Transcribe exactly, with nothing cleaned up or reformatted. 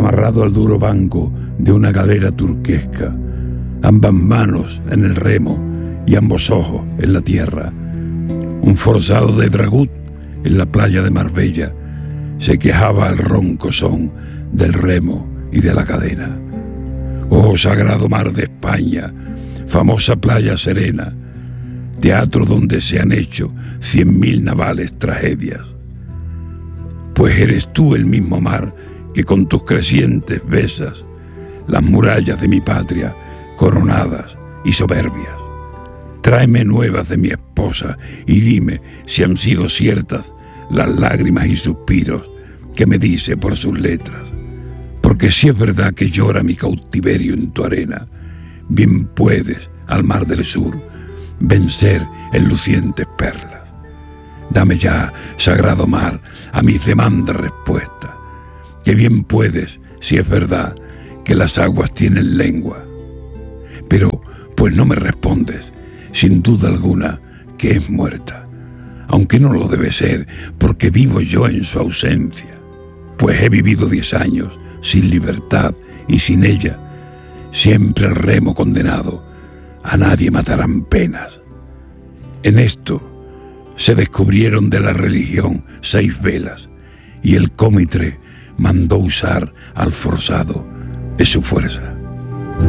amarrado al duro banco de una galera turquesca, ambas manos en el remo y ambos ojos en la tierra. Un forzado de dragut en la playa de Marbella se quejaba al ronco son del remo y de la cadena. Oh sagrado mar de España, famosa playa serena, teatro donde se han hecho cien mil navales tragedias. Pues eres tú el mismo mar que con tus crecientes besas las murallas de mi patria coronadas y soberbias. Tráeme nuevas de mi esposa y dime si han sido ciertas las lágrimas y suspiros que me dice por sus letras. Porque si es verdad que llora mi cautiverio en tu arena, bien puedes, al mar del sur, vencer en lucientes perlas. Dame ya, sagrado mar, a mis demandas respuesta, que bien puedes, si es verdad, que las aguas tienen lengua. Pero, pues no me respondes, sin duda alguna, que es muerta, aunque no lo debe ser, porque vivo yo en su ausencia, pues he vivido diez años sin libertad y sin ella, siempre al remo condenado, a nadie matarán penas. En esto se descubrieron de la religión seis velas, y el cómitre mandó usar al forzado de su fuerza.